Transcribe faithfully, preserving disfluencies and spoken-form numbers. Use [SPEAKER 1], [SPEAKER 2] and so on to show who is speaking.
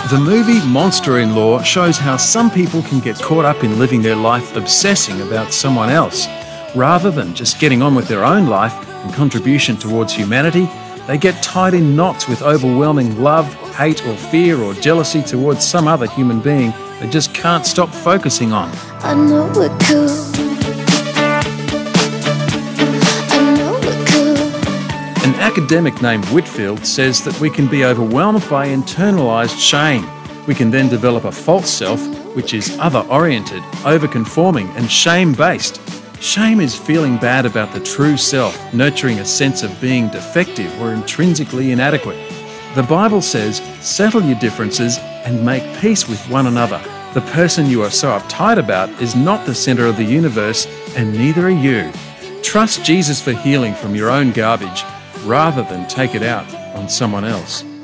[SPEAKER 1] The movie Monster-in-Law shows how some people can get caught up in living their life obsessing about someone else. Rather than just getting on with their own life and contribution towards humanity, they get tied in knots with overwhelming love, hate or fear or jealousy towards some other human being they just can't stop focusing on.
[SPEAKER 2] I know we're cool. I know we're cool.
[SPEAKER 1] An academic named Whitfield says that we can be overwhelmed by internalised shame. We can then develop a false self, which is other-oriented, over-conforming and shame-based. Shame is feeling bad about the true self, nurturing a sense of being defective or intrinsically inadequate. The Bible says, settle your differences and make peace with one another. The person you are so uptight about is not the centre of the universe, and neither are you. Trust Jesus for healing from your own garbage, rather than take it out on someone else.